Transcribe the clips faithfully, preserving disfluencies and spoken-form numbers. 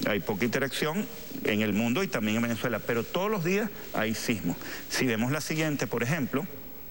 hay poca interacción en el mundo y también en Venezuela, pero todos los días hay sismos. Si vemos la siguiente, por ejemplo,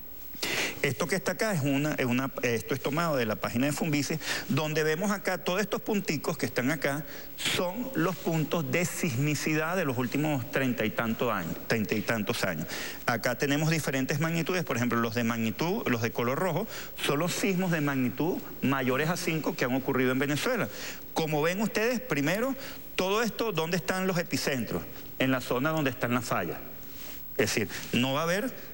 esto que está acá es una, es una, esto es tomado de la página de Funvice, donde vemos acá todos estos punticos que están acá, son los puntos de sismicidad de los últimos treinta y tantos años, treinta y tantos años. Acá tenemos diferentes magnitudes, por ejemplo, los de magnitud, los de color rojo, son los sismos de magnitud mayores a cinco que han ocurrido en Venezuela. Como ven ustedes, primero, todo esto, ¿dónde están los epicentros? En la zona donde están las fallas. Es decir, no va a haber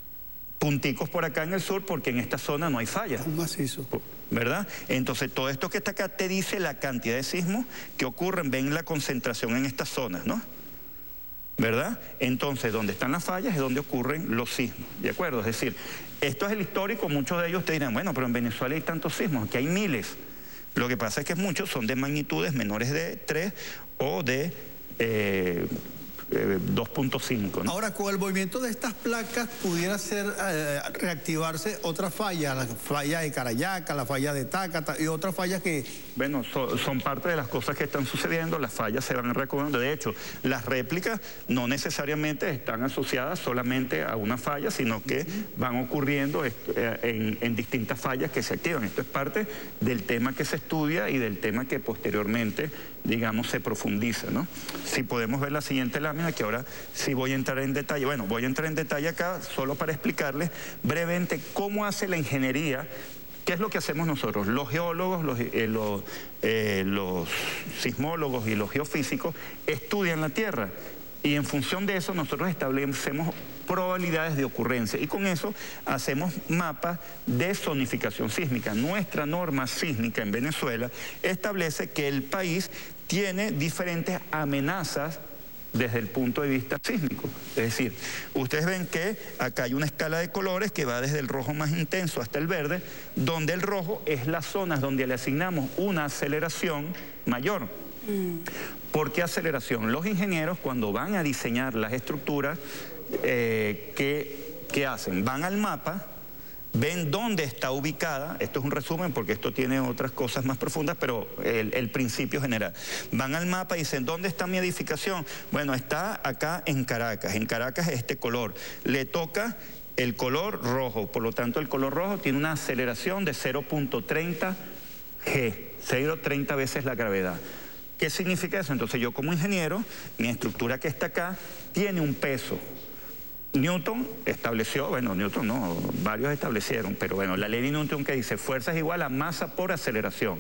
punticos por acá en el sur porque en esta zona no hay fallas. Un macizo. ¿Verdad? Entonces todo esto que está acá te dice la cantidad de sismos que ocurren, ven la concentración en estas zonas, ¿no? ¿Verdad? Entonces donde están las fallas es donde ocurren los sismos, ¿de acuerdo? Es decir, esto es el histórico, muchos de ellos te dirán, bueno, pero en Venezuela hay tantos sismos, aquí hay miles. Lo que pasa es que muchos son de magnitudes menores de tres o de Eh, dos punto cinco, ¿no? Ahora, con el movimiento de estas placas pudiera ser eh, reactivarse otra falla, la falla de Carayaca, la falla de Tácata y otras fallas que... Bueno, so, son parte de las cosas que están sucediendo, las fallas se van recordando. De hecho, las réplicas no necesariamente están asociadas solamente a una falla, sino que van ocurriendo en, en distintas fallas que se activan. Esto es parte del tema que se estudia y del tema que posteriormente, digamos, se profundiza, ¿no? Si podemos ver la siguiente lámina, que ahora sí voy a entrar en detalle. Bueno, voy a entrar en detalle acá solo para explicarles brevemente cómo hace la ingeniería. ¿Qué es lo que hacemos nosotros? Los geólogos, los, eh, los, eh, los sismólogos y los geofísicos estudian la Tierra y en función de eso nosotros establecemos probabilidades de ocurrencia y con eso hacemos mapas de zonificación sísmica. Nuestra norma sísmica en Venezuela establece que el país tiene diferentes amenazas desde el punto de vista sísmico. Es decir, ustedes ven que acá hay una escala de colores que va desde el rojo más intenso hasta el verde, donde el rojo es las zonas donde le asignamos una aceleración mayor. Mm. ¿Por qué aceleración? Los ingenieros cuando van a diseñar las estructuras, eh, ¿qué, qué hacen? Van al mapa, ven dónde está ubicada, esto es un resumen porque esto tiene otras cosas más profundas, pero el, el principio general. Van al mapa y dicen, ¿dónde está mi edificación? Bueno, está acá en Caracas, en Caracas es este color. Le toca el color rojo, por lo tanto el color rojo tiene una aceleración de cero punto treinta G, cero punto treinta veces la gravedad. ¿Qué significa eso? Entonces yo como ingeniero, mi estructura que está acá tiene un peso. Newton estableció, bueno, Newton no, varios establecieron, pero bueno, la ley de Newton que dice fuerza es igual a masa por aceleración.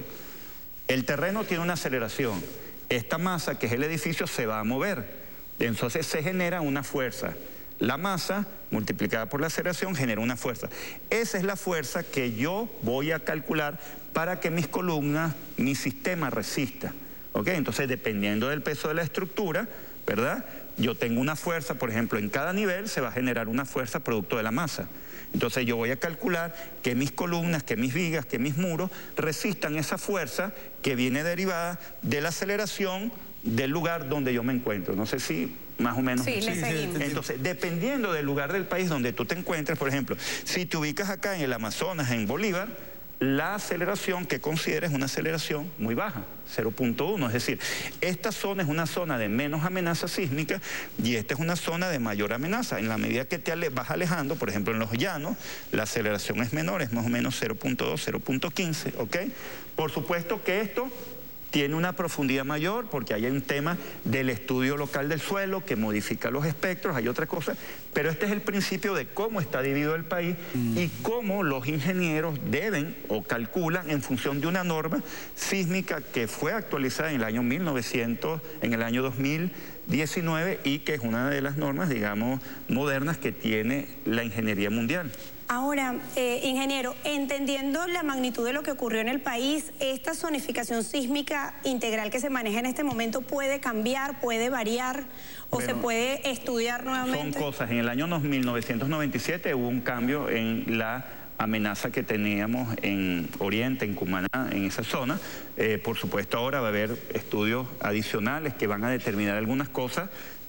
El terreno tiene una aceleración. Esta masa, que es el edificio, se va a mover. Entonces se genera una fuerza. La masa multiplicada por la aceleración genera una fuerza. Esa es la fuerza que yo voy a calcular para que mis columnas, mi sistema resista. ¿Ok? Entonces, dependiendo del peso de la estructura, ¿verdad? Yo tengo una fuerza, por ejemplo, en cada nivel se va a generar una fuerza producto de la masa. Entonces yo voy a calcular que mis columnas, que mis vigas, que mis muros resistan esa fuerza que viene derivada de la aceleración del lugar donde yo me encuentro. No sé si más o menos... Sí, le seguimos. Entonces, dependiendo del lugar del país donde tú te encuentres, por ejemplo, si te ubicas acá en el Amazonas, en Bolívar, la aceleración que consideres es una aceleración muy baja, cero punto uno. Es decir, esta zona es una zona de menos amenaza sísmica y esta es una zona de mayor amenaza. En la medida que te ale vas alejando, por ejemplo en los llanos, la aceleración es menor, es más o menos cero punto dos, cero punto quince, ¿ok? Por supuesto que esto tiene una profundidad mayor porque hay un tema del estudio local del suelo que modifica los espectros, hay otra cosa, pero este es el principio de cómo está dividido el país mm. y cómo los ingenieros deben o calculan en función de una norma sísmica que fue actualizada en el año mil novecientos, en el año dos mil diecinueve y que es una de las normas, digamos, modernas que tiene la ingeniería mundial. Ahora, eh, ingeniero, entendiendo la magnitud de lo que ocurrió en el país, ¿esta zonificación sísmica integral que se maneja en este momento puede cambiar, puede variar o bueno, se puede estudiar nuevamente? Son cosas. En el año mil novecientos noventa y siete hubo un cambio en la amenaza que teníamos en Oriente, en Cumaná, en esa zona. Eh, por supuesto, ahora va a haber estudios adicionales que van a determinar algunas cosas.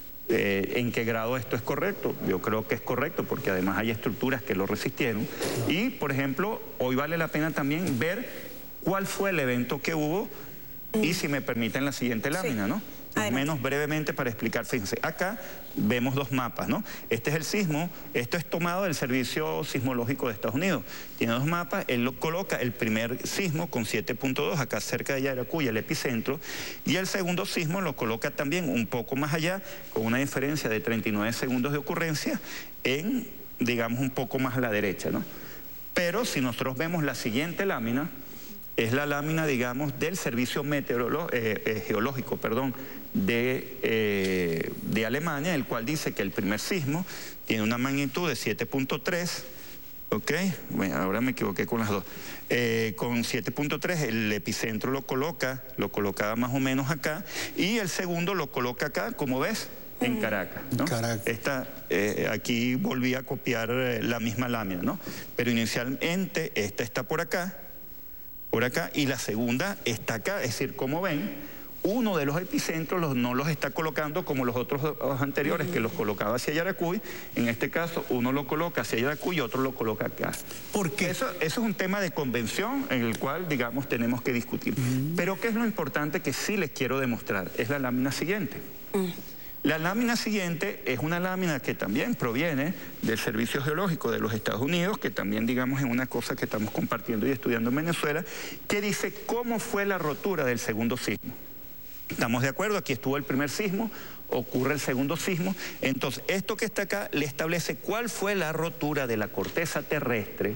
Eh, ¿En qué grado esto es correcto? Yo creo que es correcto porque además hay estructuras que lo resistieron y, por ejemplo, hoy vale la pena también ver cuál fue el evento que hubo y si me permiten la siguiente lámina, sí. ¿no? Más o menos brevemente para explicar, fíjense, acá vemos dos mapas, ¿no? Este es el sismo, esto es tomado del Servicio Sismológico de Estados Unidos. Tiene dos mapas, él lo coloca el primer sismo con siete punto dos, acá cerca de Yaracuy, el epicentro, y el segundo sismo lo coloca también un poco más allá, con una diferencia de treinta y nueve segundos de ocurrencia, en, digamos, un poco más a la derecha, ¿no? Pero si nosotros vemos la siguiente lámina, es la lámina, digamos, del Servicio Meteorológico, eh, eh, Geológico, perdón, de, eh, de Alemania, el cual dice que el primer sismo tiene una magnitud de siete punto tres, ¿ok? Bueno, ahora me equivoqué con las dos. Eh, con siete punto tres el epicentro lo coloca, lo colocaba más o menos acá, y el segundo lo coloca acá, como ves, en Caracas, ¿no? Caracas. Esta, eh, aquí volví a copiar eh, la misma lámina, ¿no? Pero inicialmente esta está por acá, por acá, y la segunda está acá. Es decir, como ven, uno de los epicentros los, no los está colocando como los otros dos anteriores, que los colocaba hacia Yaracuy. En este caso, uno lo coloca hacia Yaracuy y otro lo coloca acá. ¿Por qué? Eso, eso es un tema de convención en el cual, digamos, tenemos que discutir. Mm. Pero ¿qué es lo importante que sí les quiero demostrar? Es la lámina siguiente. Mm. La lámina siguiente es una lámina que también proviene del Servicio Geológico de los Estados Unidos, que también, digamos, es una cosa que estamos compartiendo y estudiando en Venezuela, que dice cómo fue la rotura del segundo sismo. ¿Estamos de acuerdo? Aquí estuvo el primer sismo, ocurre el segundo sismo. Entonces, esto que está acá le establece cuál fue la rotura de la corteza terrestre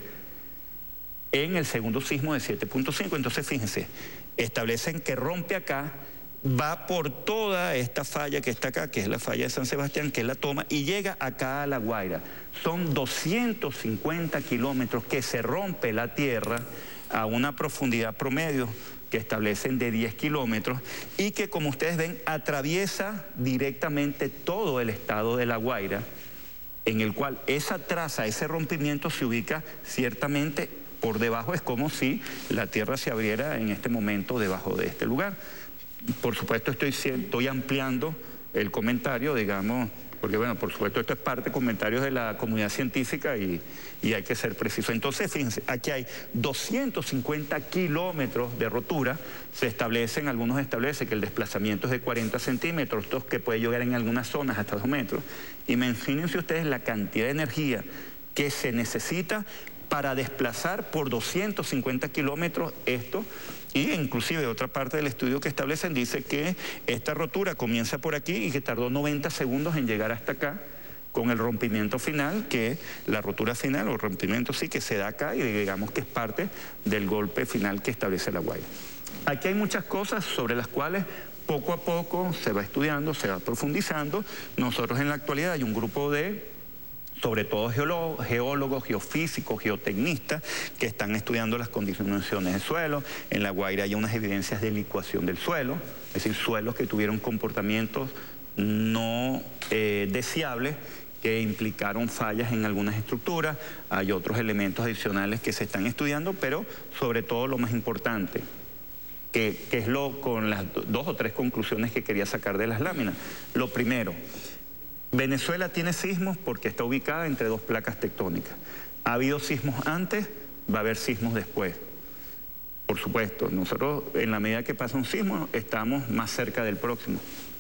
en el segundo sismo de siete punto cinco. Entonces, fíjense, establecen que rompe acá, va por toda esta falla que está acá, que es la falla de San Sebastián, que es la toma, y llega acá a La Guaira. Son doscientos cincuenta kilómetros que se rompe la tierra a una profundidad promedio que establecen de diez kilómetros y que, como ustedes ven, atraviesa directamente todo el estado de La Guaira, en el cual esa traza, ese rompimiento se ubica ciertamente por debajo. Es como si la tierra se abriera en este momento debajo de este lugar. Por supuesto estoy, estoy ampliando el comentario, digamos, porque bueno, por supuesto esto es parte de comentarios de la comunidad científica y, y hay que ser preciso. Entonces, fíjense, aquí hay doscientos cincuenta kilómetros de rotura, se establecen, algunos establecen que el desplazamiento es de cuarenta centímetros, estos que puede llegar en algunas zonas hasta dos metros. Imagínense ustedes la cantidad de energía que se necesita para desplazar por doscientos cincuenta kilómetros esto. Y inclusive otra parte del estudio que establecen dice que esta rotura comienza por aquí y que tardó noventa segundos en llegar hasta acá, con el rompimiento final, que la rotura final o rompimiento sí que se da acá y digamos que es parte del golpe final que establece La Guaira. Aquí hay muchas cosas sobre las cuales poco a poco se va estudiando, se va profundizando. Nosotros en la actualidad hay un grupo de, sobre todo geólogos, geólogos, geofísicos, geotecnistas, que están estudiando las condiciones del suelo. En La Guaira hay unas evidencias de licuación del suelo, es decir, suelos que tuvieron comportamientos no eh, deseables, que implicaron fallas en algunas estructuras. Hay otros elementos adicionales que se están estudiando, pero sobre todo lo más importante, que, que es lo con las dos o tres conclusiones que quería sacar de las láminas. Lo primero, Venezuela tiene sismos porque está ubicada entre dos placas tectónicas. Ha habido sismos antes, va a haber sismos después. Por supuesto, nosotros en la medida que pasa un sismo estamos más cerca del próximo.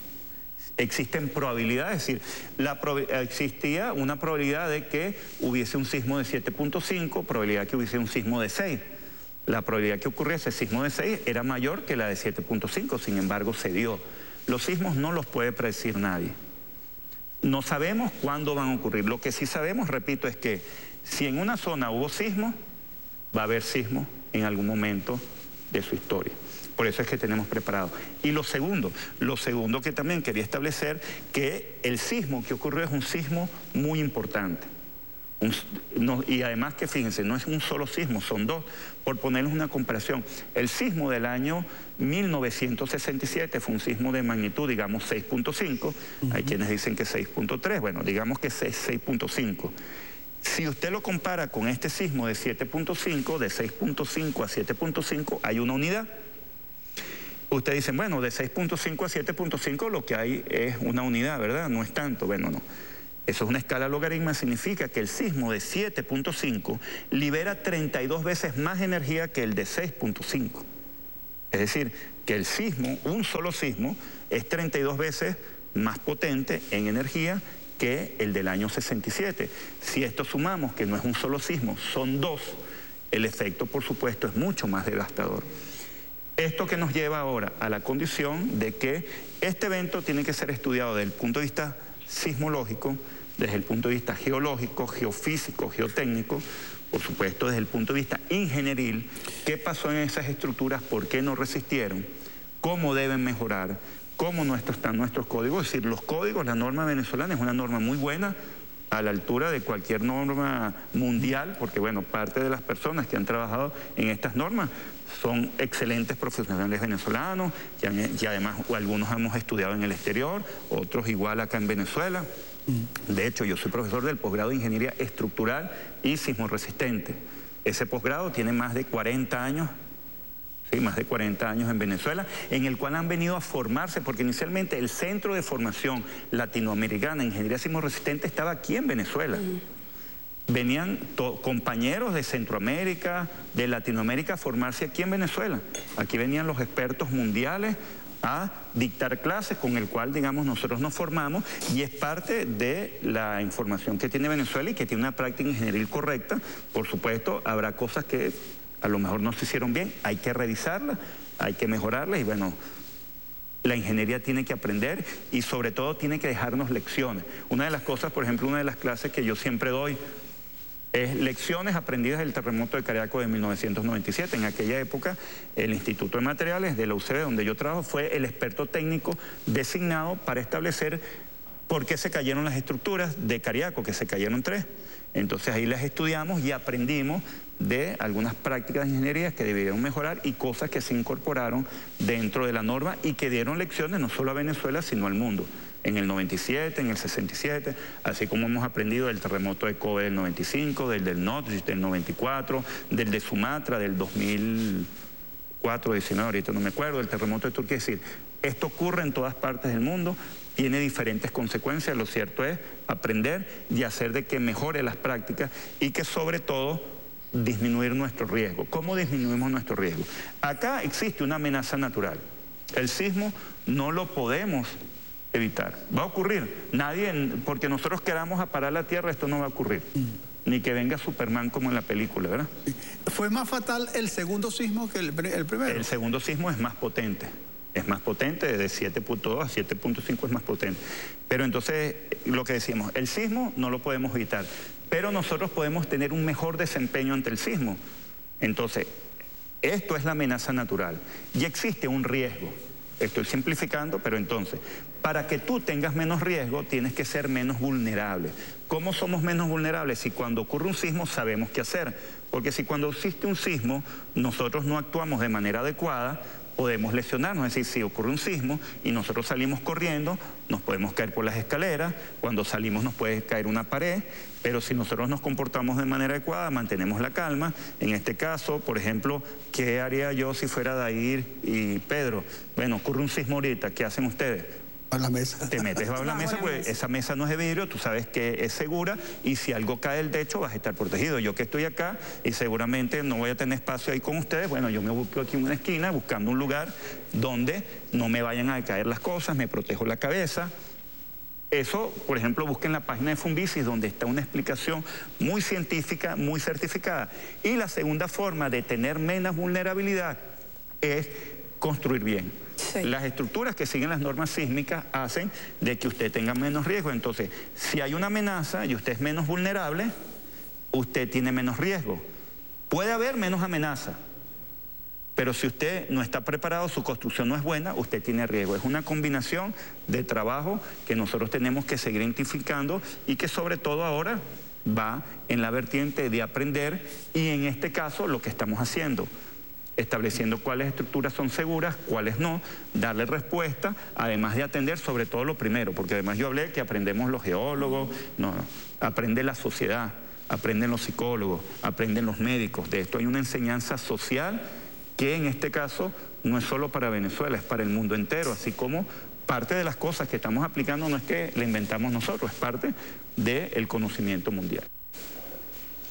Existen probabilidades, es decir, la existía una probabilidad de que hubiese un sismo de siete punto cinco, probabilidad que hubiese un sismo de seis. La probabilidad que ocurriese sismo de seis era mayor que la de siete punto cinco, sin embargo se dio. Los sismos no los puede predecir nadie. No sabemos cuándo van a ocurrir. Lo que sí sabemos, repito, es que si en una zona hubo sismo, va a haber sismo en algún momento de su historia. Por eso es que tenemos preparado. Y lo segundo, lo segundo que también quería establecer, que el sismo que ocurrió es un sismo muy importante. Un, no, y además que fíjense, no es un solo sismo, son dos. Por ponerles una comparación, el sismo del año mil novecientos sesenta y siete fue un sismo de magnitud, digamos, seis punto cinco. Uh-huh. Hay quienes dicen que seis punto tres, bueno, digamos que seis punto cinco. Si usted lo compara con este sismo de siete punto cinco, de seis punto cinco a siete punto cinco, hay una unidad. Usted dice, bueno, de seis punto cinco a siete punto cinco lo que hay es una unidad, ¿verdad? No es tanto, bueno, no. Eso es una escala logarítmica, significa que el sismo de siete punto cinco libera treinta y dos veces más energía que el de seis punto cinco. Es decir, que el sismo, un solo sismo, es treinta y dos veces más potente en energía que el del año sesenta y siete. Si esto sumamos que no es un solo sismo, son dos, el efecto, por supuesto, es mucho más devastador. Esto que nos lleva ahora a la condición de que este evento tiene que ser estudiado desde el punto de vista sismológico, desde el punto de vista geológico, geofísico, geotécnico, por supuesto desde el punto de vista ingenieril, qué pasó en esas estructuras, por qué no resistieron, cómo deben mejorar, cómo no están nuestros códigos. Es decir, los códigos, la norma venezolana es una norma muy buena, a la altura de cualquier norma mundial, porque bueno, parte de las personas que han trabajado en estas normas son excelentes profesionales venezolanos, y, han, y además algunos hemos estudiado en el exterior, otros igual acá en Venezuela. De hecho, yo soy profesor del posgrado de Ingeniería Estructural y Sismoresistente. Ese posgrado tiene más de cuarenta años, sí, más de cuarenta años en Venezuela, en el cual han venido a formarse, porque inicialmente el Centro de Formación Latinoamericana en Ingeniería Sismoresistente estaba aquí en Venezuela. Venían compañeros de Centroamérica, de Latinoamérica a formarse aquí en Venezuela. Aquí venían los expertos mundiales a dictar clases, con el cual, digamos, nosotros nos formamos, y es parte de la información que tiene Venezuela y que tiene una práctica ingenieril correcta. Por supuesto, habrá cosas que a lo mejor no se hicieron bien, hay que revisarlas, hay que mejorarlas, y bueno, la ingeniería tiene que aprender y sobre todo tiene que dejarnos lecciones. Una de las cosas, por ejemplo, una de las clases que yo siempre doy es lecciones aprendidas del terremoto de Cariaco de mil novecientos noventa y siete. En aquella época, el Instituto de Materiales de la U C B, donde yo trabajo, fue el experto técnico designado para establecer por qué se cayeron las estructuras de Cariaco, que se cayeron tres. Entonces ahí las estudiamos y aprendimos de algunas prácticas de ingeniería que debieron mejorar y cosas que se incorporaron dentro de la norma y que dieron lecciones no solo a Venezuela, sino al mundo. En el noventa y siete, en el sesenta y siete, así como hemos aprendido del terremoto de Kobe del noventa y cinco, del del Notch del noventa y cuatro, del de Sumatra del dos mil cuatro, diecinueve, ahorita no me acuerdo, del terremoto de Turquía. Es decir, esto ocurre en todas partes del mundo, tiene diferentes consecuencias, lo cierto es aprender y hacer de que mejore las prácticas y que sobre todo disminuir nuestro riesgo. ¿Cómo disminuimos nuestro riesgo? Acá existe una amenaza natural. El sismo no lo podemos evitar. Va a ocurrir. Nadie, porque nosotros queramos aparar la Tierra, esto no va a ocurrir. Ni que venga Superman como en la película, ¿verdad? ¿Fue más fatal el segundo sismo que el, el primero? El segundo sismo es más potente. Es más potente, de siete punto dos a siete punto cinco es más potente. Pero entonces, lo que decimos, el sismo no lo podemos evitar, pero nosotros podemos tener un mejor desempeño ante el sismo. Entonces, esto es la amenaza natural. Y existe un riesgo. Estoy simplificando, pero entonces, para que tú tengas menos riesgo, tienes que ser menos vulnerable. ¿Cómo somos menos vulnerables? Si cuando ocurre un sismo sabemos qué hacer. Porque si cuando existe un sismo, nosotros no actuamos de manera adecuada, podemos lesionarnos. Es decir, si ocurre un sismo y nosotros salimos corriendo, nos podemos caer por las escaleras, cuando salimos nos puede caer una pared, pero si nosotros nos comportamos de manera adecuada, mantenemos la calma. En este caso, por ejemplo, ¿qué haría yo si fuera Dair y Pedro? Bueno, ocurre un sismo ahorita, ¿qué hacen ustedes? A la mesa. Te metes bajo la mesa, pues esa mesa no es de vidrio, tú sabes que es segura y si algo cae del techo vas a estar protegido. Yo que estoy acá y seguramente no voy a tener espacio ahí con ustedes, bueno, yo me busco aquí en una esquina buscando un lugar donde no me vayan a caer las cosas, me protejo la cabeza. Eso, por ejemplo, busquen la página de Funvisis, donde está una explicación muy científica, muy certificada. Y la segunda forma de tener menos vulnerabilidad es construir bien. Sí. Las estructuras que siguen las normas sísmicas hacen de que usted tenga menos riesgo. Entonces, si hay una amenaza y usted es menos vulnerable, usted tiene menos riesgo. Puede haber menos amenaza, pero si usted no está preparado, su construcción no es buena, usted tiene riesgo. Es una combinación de trabajo que nosotros tenemos que seguir identificando y que sobre todo ahora va en la vertiente de aprender y en este caso lo que estamos haciendo, estableciendo cuáles estructuras son seguras, cuáles no, darle respuesta, además de atender sobre todo lo primero, porque además yo hablé que aprendemos los geólogos, no, aprende la sociedad, aprenden los psicólogos, aprenden los médicos. De esto hay una enseñanza social que en este caso no es solo para Venezuela, es para el mundo entero, así como parte de las cosas que estamos aplicando no es que la inventamos nosotros, es parte del conocimiento mundial.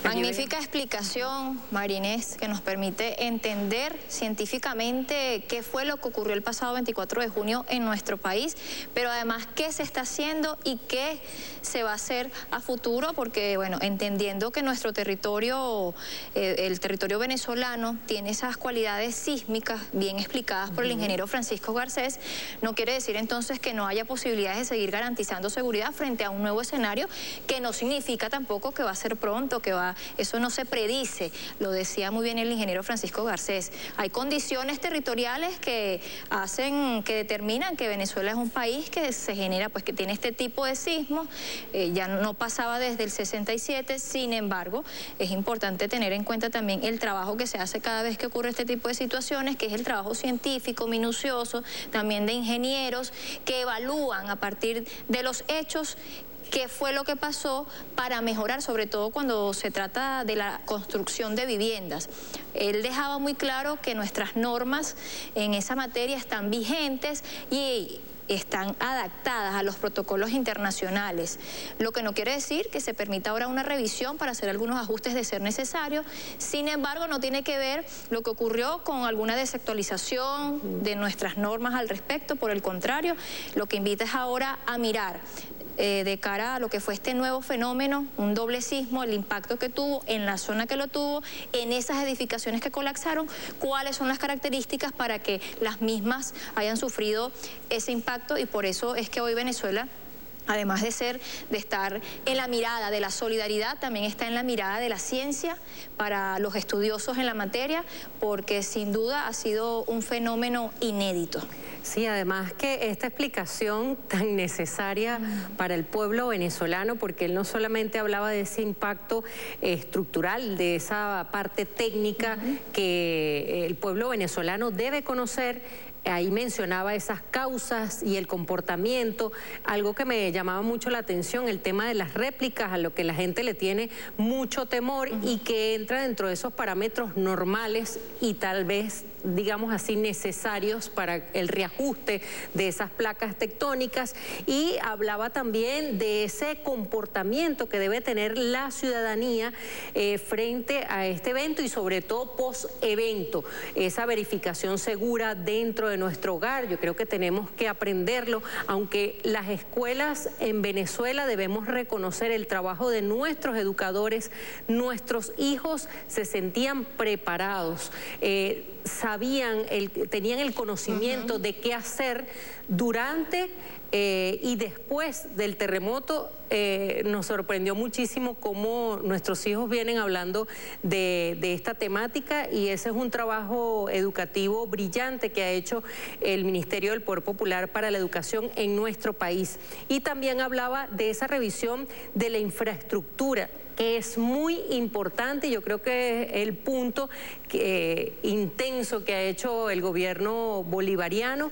Magnífica explicación, María Inés, que nos permite entender científicamente qué fue lo que ocurrió el pasado veinticuatro de junio en nuestro país, pero además qué se está haciendo y qué se va a hacer a futuro, porque, bueno, entendiendo que nuestro territorio, eh, el territorio venezolano, tiene esas cualidades sísmicas bien explicadas por el ingeniero Francisco Garcés, no quiere decir entonces que no haya posibilidades de seguir garantizando seguridad frente a un nuevo escenario, que no significa tampoco que va a ser pronto, que va eso no se predice, lo decía muy bien el ingeniero Francisco Garcés. Hay condiciones territoriales que hacen, que determinan que Venezuela es un país que se genera, pues que tiene este tipo de sismos, eh, ya no pasaba desde el sesenta y siete, sin embargo, es importante tener en cuenta también el trabajo que se hace cada vez que ocurre este tipo de situaciones, que es el trabajo científico, minucioso, también de ingenieros, que evalúan a partir de los hechos qué fue lo que pasó para mejorar, sobre todo cuando se trata de la construcción de viviendas. Él dejaba muy claro que nuestras normas en esa materia están vigentes y están adaptadas a los protocolos internacionales, lo que no quiere decir que se permita ahora una revisión para hacer algunos ajustes de ser necesario. Sin embargo, no tiene que ver lo que ocurrió con alguna desactualización de nuestras normas al respecto, por el contrario, lo que invita es ahora a mirar Eh, de cara a lo que fue este nuevo fenómeno, un doble sismo, el impacto que tuvo en la zona que lo tuvo, en esas edificaciones que colapsaron, cuáles son las características para que las mismas hayan sufrido ese impacto, y por eso es que hoy Venezuela, además de ser, de estar en la mirada de la solidaridad, también está en la mirada de la ciencia para los estudiosos en la materia, porque sin duda ha sido un fenómeno inédito. Sí, además que esta explicación tan necesaria mm. para el pueblo venezolano, porque él no solamente hablaba de ese impacto eh, estructural, de esa parte técnica mm-hmm. que el pueblo venezolano debe conocer. Ahí mencionaba esas causas y el comportamiento, algo que me llamaba mucho la atención, el tema de las réplicas, a lo que la gente le tiene mucho temor uh-huh. y que entra dentro de esos parámetros normales y tal vez, digamos así, necesarios para el reajuste de esas placas tectónicas. Y hablaba también de ese comportamiento que debe tener la ciudadanía eh, frente a este evento y sobre todo post-evento, esa verificación segura dentro de de nuestro hogar. Yo creo que tenemos que aprenderlo, aunque las escuelas en Venezuela debemos reconocer el trabajo de nuestros educadores. Nuestros hijos se sentían preparados, eh, sabían, el, tenían el conocimiento uh-huh. de qué hacer durante Eh, y después del terremoto. Eh, nos sorprendió muchísimo cómo nuestros hijos vienen hablando de, de esta temática, y ese es un trabajo educativo brillante que ha hecho el Ministerio del Poder Popular para la Educación en nuestro país. Y también hablaba de esa revisión de la infraestructura, que es muy importante, y yo creo que es el punto que, eh, intenso que ha hecho el gobierno bolivariano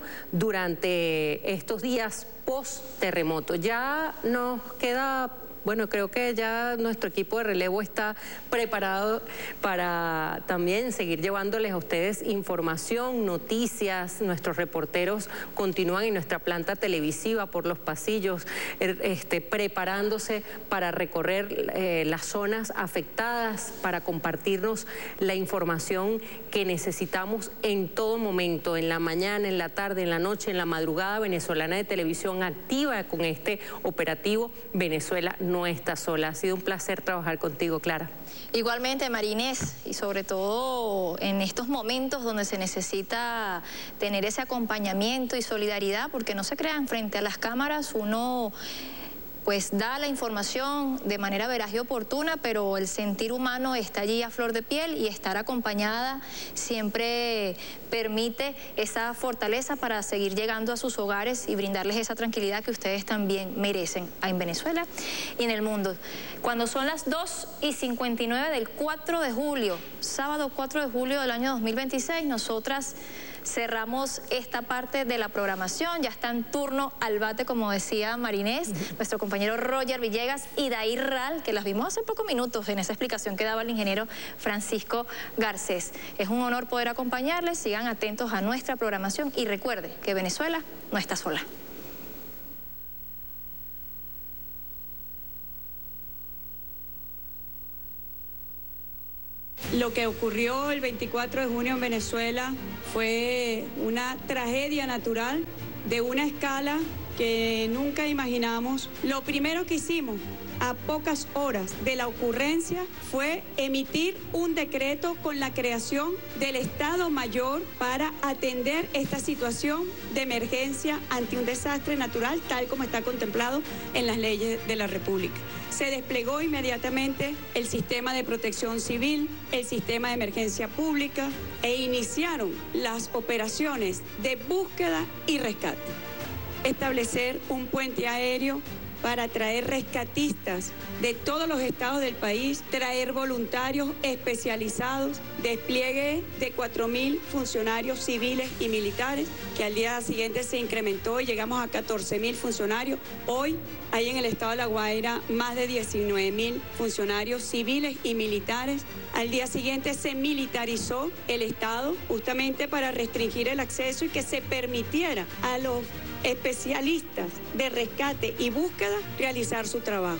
durante estos días post-terremoto. Ya nos queda... Bueno, creo que ya nuestro equipo de relevo está preparado para también seguir llevándoles a ustedes información, noticias. Nuestros reporteros continúan en nuestra planta televisiva por los pasillos, este, preparándose para recorrer eh, las zonas afectadas, para compartirnos la información que necesitamos en todo momento, en la mañana, en la tarde, en la noche, en la madrugada. Venezolana de Televisión activa con este operativo Venezuela no está sola. Ha sido un placer trabajar contigo, Clara. Igualmente, María Inés, y sobre todo en estos momentos donde se necesita tener ese acompañamiento y solidaridad, porque no se crean, frente a las cámaras uno pues da la información de manera veraz y oportuna, pero el sentir humano está allí a flor de piel, y estar acompañada siempre permite esa fortaleza para seguir llegando a sus hogares y brindarles esa tranquilidad que ustedes también merecen en Venezuela y en el mundo. Cuando son las dos y cincuenta y nueve del cuatro de julio, sábado cuatro de julio del año dos mil veintiséis, nosotras cerramos esta parte de la programación. Ya está en turno al bate, como decía María Inés, uh-huh. nuestro compañero Roger Villegas y Dair Ral, que las vimos hace pocos minutos en esa explicación que daba el ingeniero Francisco Garcés. Es un honor poder acompañarles. Sigan atentos a nuestra programación y recuerde que Venezuela no está sola. Lo que ocurrió el veinticuatro de junio en Venezuela fue una tragedia natural de una escala que nunca imaginamos. Lo primero que hicimos a pocas horas de la ocurrencia fue emitir un decreto con la creación del Estado Mayor para atender esta situación de emergencia ante un desastre natural, tal como está contemplado en las leyes de la República. Se desplegó inmediatamente el sistema de protección civil, el sistema de emergencia pública e iniciaron las operaciones de búsqueda y rescate. Establecer un puente aéreo para traer rescatistas de todos los estados del país, traer voluntarios especializados, despliegue de cuatro mil funcionarios civiles y militares, que al día siguiente se incrementó y llegamos a catorce mil funcionarios. Hoy hay en el estado de La Guaira más de diecinueve mil funcionarios civiles y militares. Al día siguiente se militarizó el estado justamente para restringir el acceso y que se permitiera a los especialistas de rescate y búsqueda realizar su trabajo.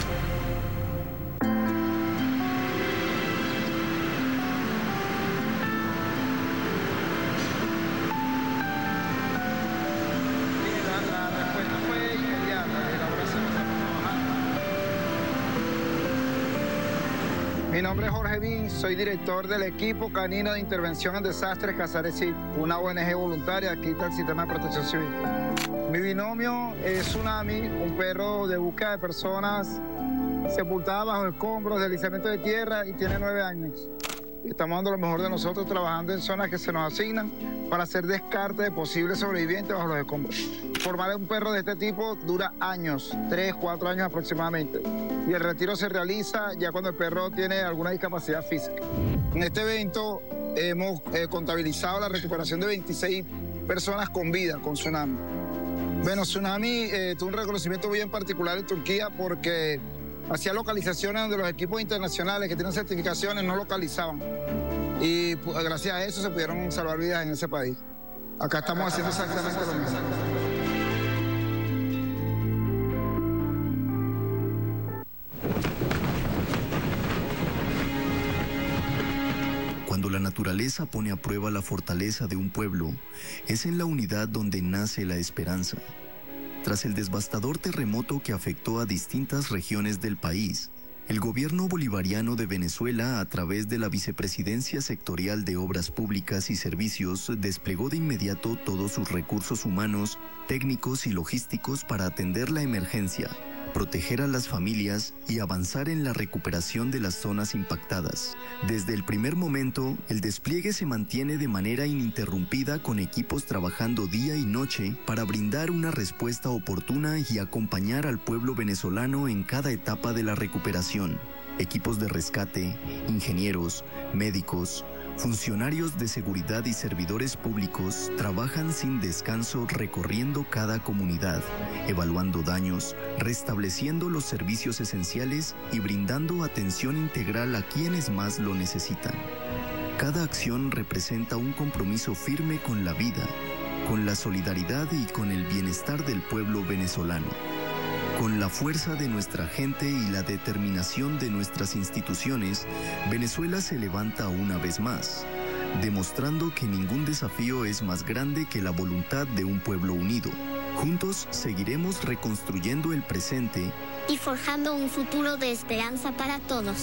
Mi nombre es Jorge Bin, soy director del equipo canino de intervención en desastres Casares-Cid, una O N G voluntaria aquí del sistema de protección civil. Mi binomio es Tsunami, un perro de búsqueda de personas sepultadas bajo escombros, deslizamiento de tierra, y tiene nueve años. Estamos dando lo mejor de nosotros trabajando en zonas que se nos asignan para hacer descarte de posibles sobrevivientes bajo los escombros. Formar un perro de este tipo dura años, tres, cuatro años aproximadamente. Y el retiro se realiza ya cuando el perro tiene alguna discapacidad física. En este evento hemos eh, contabilizado la recuperación de veintiséis personas con vida con Tsunami. Bueno, Tsunami eh, tuvo un reconocimiento bien particular en Turquía porque hacía localizaciones donde los equipos internacionales que tienen certificaciones no localizaban. Y pues, gracias a eso se pudieron salvar vidas en ese país. Acá estamos haciendo exactamente lo mismo. Cuando la naturaleza pone a prueba la fortaleza de un pueblo, es en la unidad donde nace la esperanza. Tras el devastador terremoto que afectó a distintas regiones del país, el gobierno bolivariano de Venezuela, a través de la Vicepresidencia Sectorial de Obras Públicas y Servicios, desplegó de inmediato todos sus recursos humanos, técnicos y logísticos para atender la emergencia, proteger a las familias y avanzar en la recuperación de las zonas impactadas. Desde el primer momento, el despliegue se mantiene de manera ininterrumpida con equipos trabajando día y noche para brindar una respuesta oportuna y acompañar al pueblo venezolano en cada etapa de la recuperación. Equipos de rescate, ingenieros, médicos, funcionarios de seguridad y servidores públicos trabajan sin descanso recorriendo cada comunidad, evaluando daños, restableciendo los servicios esenciales y brindando atención integral a quienes más lo necesitan. Cada acción representa un compromiso firme con la vida, con la solidaridad y con el bienestar del pueblo venezolano. Con la fuerza de nuestra gente y la determinación de nuestras instituciones, Venezuela se levanta una vez más, demostrando que ningún desafío es más grande que la voluntad de un pueblo unido. Juntos seguiremos reconstruyendo el presente y forjando un futuro de esperanza para todos.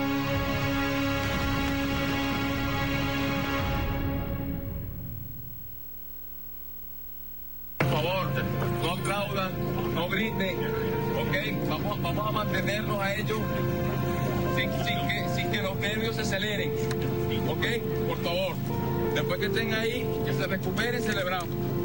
Por favor, no aplaudan, no griten, ¿ok? Vamos, vamos a mantenernos a ellos sin, sin, que, sin que los nervios se aceleren, ¿ok? Por favor, después que estén ahí, que se recuperen, celebramos.